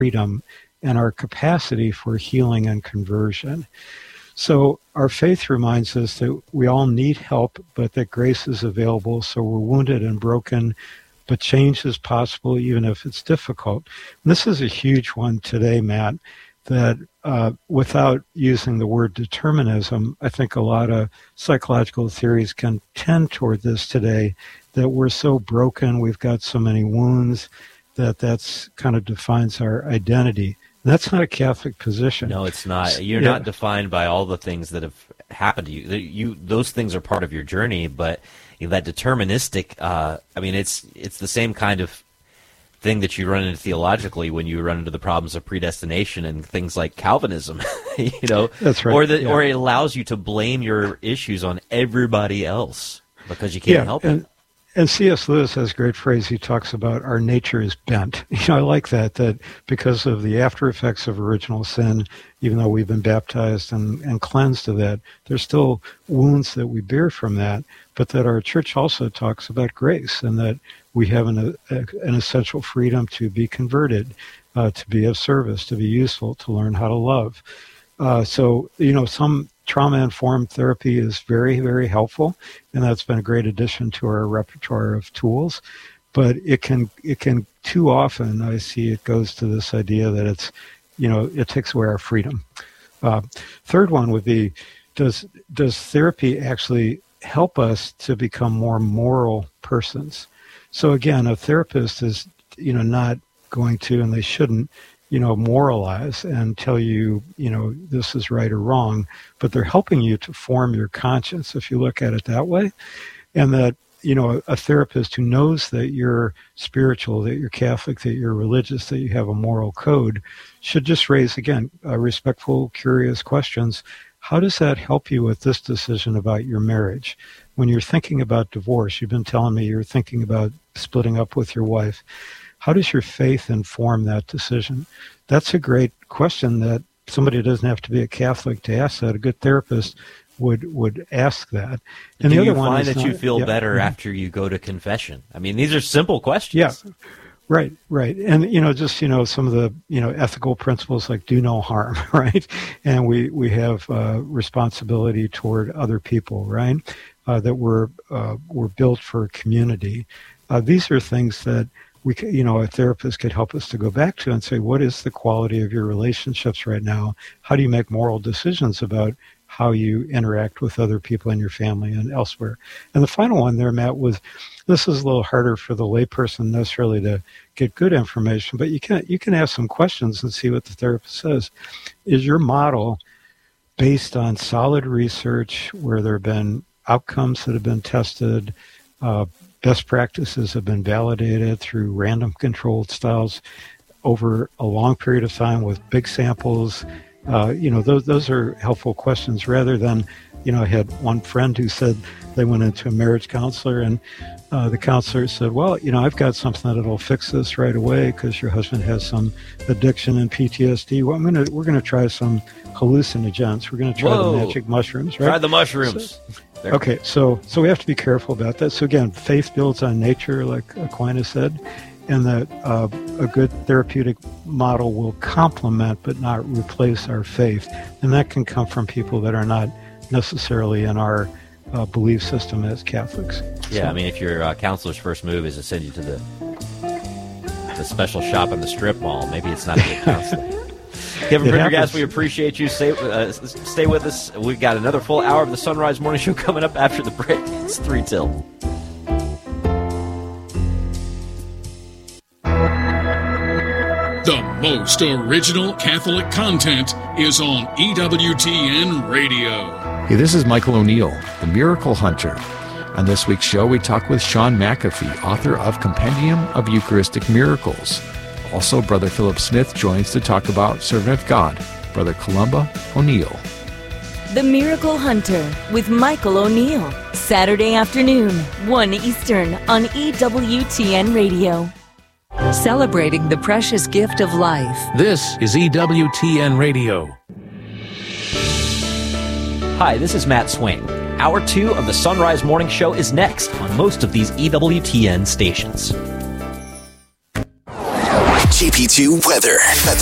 freedom and our capacity for healing and conversion. So our faith reminds us that we all need help, but that grace is available. So we're wounded and broken, but change is possible even if it's difficult. And this is a huge one today, Matt, that without using the word determinism, I think a lot of psychological theories can tend toward this today, that we're so broken, we've got so many wounds, that's kind of defines our identity. And that's not a Catholic position. No, it's not. You're not defined by all the things that have happened to you. Those things are part of your journey, but that deterministic, it's the same kind of thing that you run into theologically when you run into the problems of predestination and things like Calvinism, That's right. Or it allows you to blame your issues on everybody else because you can't help it. And C.S. Lewis has a great phrase. He talks about our nature is bent. I like that because of the after effects of original sin, even though we've been baptized and cleansed of that, there's still wounds that we bear from that, but that our church also talks about grace and that we have an essential freedom to be converted, to be of service, to be useful, to learn how to love. Some trauma-informed therapy is very, very helpful, and that's been a great addition to our repertoire of tools. But it can too often, I see it goes to this idea that it's, it takes away our freedom. Third one would be, does therapy actually help us to become more moral persons? So again, a therapist is, not going to, and they shouldn't, moralize and tell you, this is right or wrong, but they're helping you to form your conscience, if you look at it that way. And that, a therapist who knows that you're spiritual, that you're Catholic, that you're religious, that you have a moral code, should just raise, again, respectful, curious questions. How does that help you with this decision about your marriage? When you're thinking about divorce, you've been telling me you're thinking about splitting up with your wife. How does your faith inform that decision? That's a great question that somebody doesn't have to be a Catholic to ask that. A good therapist would ask that. And do the other you one find is that you feel better after you go to confession? I mean, these are simple questions. Yeah. Right. And, some of the, ethical principles like do no harm, right? And we have responsibility toward other people, right? That we're built for community. These are things that a therapist could help us to go back to and say, what is the quality of your relationships right now? How do you make moral decisions about how you interact with other people in your family and elsewhere? And the final one there, Matt, this is a little harder for the layperson necessarily to get good information, but you can ask some questions and see what the therapist says. Is your model based on solid research where there have been outcomes that have been tested, best practices have been validated through random controlled styles over a long period of time with big samples? Those are helpful questions rather than, I had one friend who said they went into a marriage counselor and the counselor said, well, I've got something that'll fix this right away because your husband has some addiction and PTSD. Well, we're going to try some hallucinogens. We're going to try the magic mushrooms, right? Try the mushrooms. Okay, so we have to be careful about that. So again, faith builds on nature, like Aquinas said, and that a good therapeutic model will complement but not replace our faith. And that can come from people that are not necessarily in our belief system as Catholics. Yeah, if your counselor's first move is to send you to the special shop in the strip mall, maybe it's not a good counselor. Kevin Prendergast, we appreciate you. Stay with us. We've got another full hour of the Sunrise Morning Show coming up after the break. It's 3 till. The most original Catholic content is on EWTN Radio. Hey, this is Michael O'Neill, the Miracle Hunter. On this week's show, we talk with Sean McAfee, author of Compendium of Eucharistic Miracles. Also, Brother Philip Smith joins to talk about Servant of God, Brother Columba O'Neill. The Miracle Hunter with Michael O'Neill. Saturday afternoon, 1 Eastern on EWTN Radio. Celebrating the precious gift of life. This is EWTN Radio. Hi, this is Matt Swain. Hour 2 of the Sunrise Morning Show is next on most of these EWTN stations. JP2 weather.